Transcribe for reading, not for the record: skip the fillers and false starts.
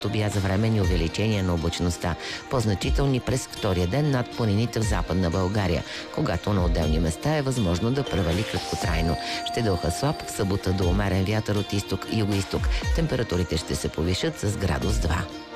обява за временни увеличения на облачността, по-значителни през втория ден над планините в Западна България, когато на отделни места е възможно да превали краткотрайно. Ще духа слаб, в събота до умерен вятър от изток и юго-изток. Температурите ще се повишат с градус 2.